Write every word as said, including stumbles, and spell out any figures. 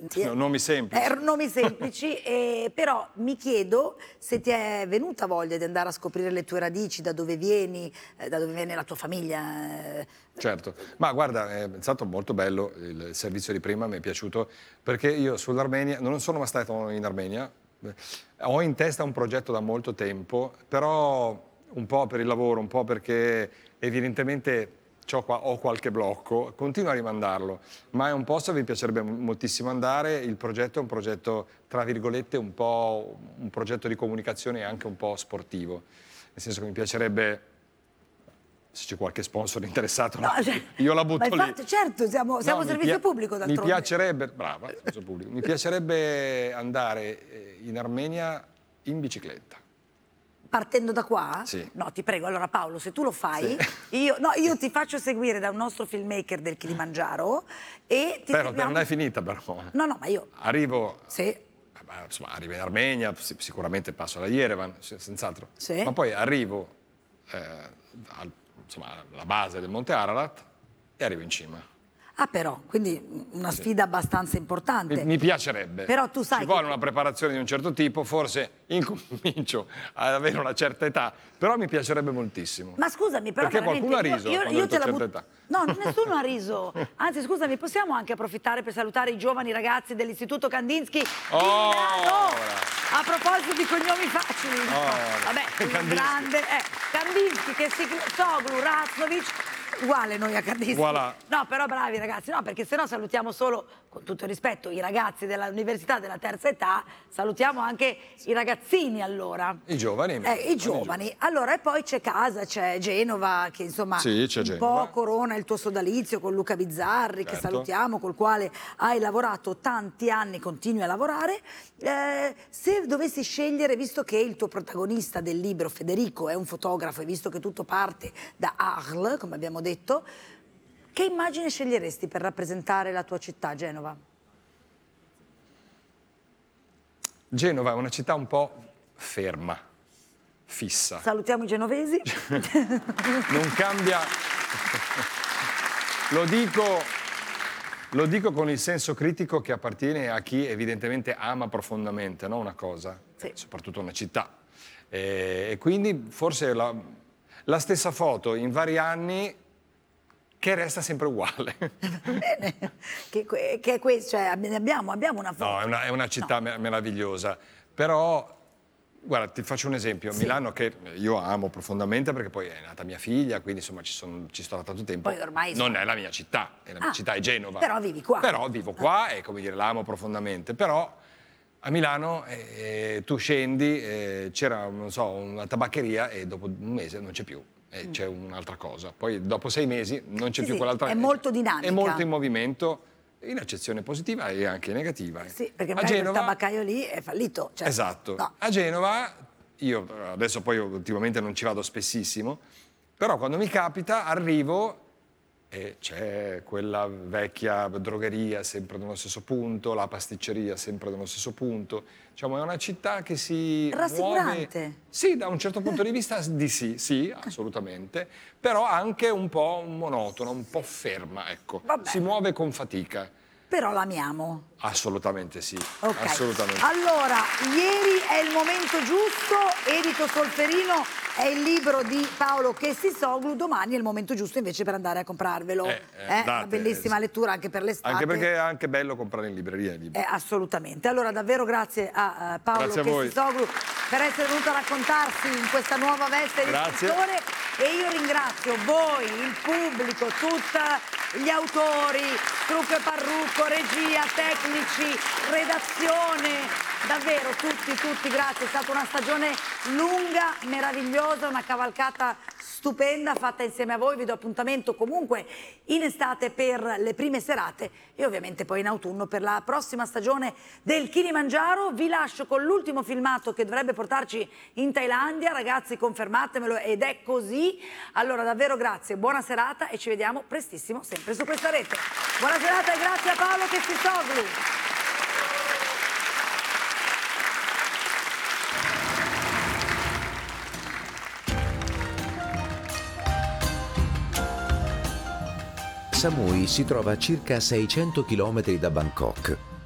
importanti. No, nomi semplici. Eh, nomi semplici, eh, però mi chiedo se ti è venuta voglia di andare a scoprire le tue radici, da dove vieni, eh, da dove viene la tua famiglia. Eh. Certo, ma guarda, è stato molto bello il servizio di prima, mi è piaciuto, perché io sull'Armenia, non sono mai stato in Armenia, ho in testa un progetto da molto tempo, però un po' per il lavoro, un po' perché evidentemente c'ho qua, ho qualche blocco, continuo a rimandarlo, ma è un posto che mi piacerebbe moltissimo andare. Il progetto è un progetto, tra virgolette, un po' un progetto di comunicazione e anche un po' sportivo, nel senso che mi piacerebbe, se c'è qualche sponsor interessato, No, cioè, io la butto ma infatti, lì. certo, siamo, siamo No, servizio mi pubblico d'altronde. Mi piacerebbe, brava, servizio pubblico, mi piacerebbe andare in Armenia in bicicletta. Partendo da qua? Sì. No, ti prego, allora Paolo, se tu lo fai, Sì. io, no, io ti faccio seguire da un nostro filmmaker del Kilimangiaro e ti Però seguiamo... non è finita però. No, no, ma io... Arrivo, Sì. insomma, arrivo in Armenia, sicuramente passo alla Yerevan, senz'altro. Sì. Ma poi arrivo eh, al, insomma, alla base del Monte Ararat e arrivo in cima. Ah, però, quindi una sfida abbastanza importante. Mi, mi piacerebbe. Però tu sai Ci vuole che... una preparazione di un certo tipo, forse incomincio ad avere una certa età, però mi piacerebbe moltissimo. Ma scusami, però perché qualcuno ha riso io, io, io te la certa but... età. No, nessuno ha riso. Anzi, scusami, possiamo anche approfittare per salutare i giovani ragazzi dell'Istituto Kandinsky di Oh, Milano. ora. A proposito di cognomi facili. Oh, vabbè, un Kandinsky. grande... Eh, Kandinsky, che si... Soglu, Raznovic... Uguale noi a Kandinsky. Voilà. No, però bravi ragazzi, no, perché sennò salutiamo solo, con tutto il rispetto, i ragazzi dell'università della terza età, salutiamo anche i ragazzini allora. I giovani. Eh, I giovani. Allora, e poi c'è casa, c'è Genova, che insomma Sì, c'è un Genova. po' corona il tuo sodalizio con Luca Bizzarri, Certo. che salutiamo, col quale hai lavorato tanti anni, continui a lavorare. Eh, se dovessi scegliere, visto che il tuo protagonista del libro, Federico, è un fotografo e visto che tutto parte da Arles, come abbiamo detto, che immagine sceglieresti per rappresentare la tua città, Genova? Genova è una città un po' ferma, fissa. Salutiamo i genovesi. Non cambia. Lo dico, lo dico con il senso critico che appartiene a chi evidentemente ama profondamente, no? Una cosa, Sì. soprattutto una città. E, e quindi forse la, la stessa foto in vari anni che resta sempre uguale. Bene, che, che è questo, cioè abbiamo, abbiamo una foto. No, è una, è una città No. me- meravigliosa, però guarda, ti faccio un esempio. Sì. Milano, che io amo profondamente perché poi è nata mia figlia, quindi insomma ci, sono, ci sto da tanto tempo. Poi ormai non sono- è la mia città, è la mia Ah, città è Genova. però vivi qua. Però vivo qua e, come dire, la amo profondamente. Però a Milano eh, tu scendi, eh, c'era, non so, una tabaccheria e dopo un mese non c'è più. E c'è un'altra cosa. Poi dopo sei mesi non c'è Sì, più sì, quell'altra. è molto dinamica. È molto in movimento, in accezione positiva e anche negativa. Sì, perché A magari quel Genova, tabaccaio lì è fallito. Cioè, esatto. no. A Genova, io adesso poi ultimamente non ci vado spessissimo, però quando mi capita arrivo e c'è quella vecchia drogheria sempre nello stesso punto, la pasticceria sempre nello stesso punto. Diciamo, è una città che si Rassicurante. muove... Sì, da un certo punto di vista di sì, sì, assolutamente, però anche un po' monotona, un po' ferma, ecco. Vabbè. Si muove con fatica. Però l'amiamo. Assolutamente sì, Ok. assolutamente. Allora, ieri è il momento giusto, Edito Solferino è il libro di Paolo Chessisoglu, domani è il momento giusto invece per andare a comprarvelo. Eh, eh, Eh, una andate, bellissima eh, lettura anche per l'estate. Anche perché è anche bello comprare in libreria i libri. Eh, assolutamente. Allora davvero grazie a uh, Paolo Grazie a voi. Chessisoglu per essere venuto a raccontarsi in questa nuova veste di Grazie. scrittore e io ringrazio voi, il pubblico, tutti gli autori, trucco e parrucco, regia, tecnici, redazione, davvero tutti, tutti, grazie. È stata una stagione lunga, meravigliosa, una cavalcata stupenda fatta insieme a voi. Vi do appuntamento comunque in estate per le prime serate e ovviamente poi in autunno per la prossima stagione del Kilimangiaro. Vi lascio con l'ultimo filmato che dovrebbe portarci in Thailandia. Ragazzi, confermatemelo ed è così. Allora davvero grazie, buona serata e ci vediamo prestissimo sempre su questa rete. Buona serata e grazie a Paolo Chessisoglu. Samui si trova a circa seicento chilometri da Bangkok.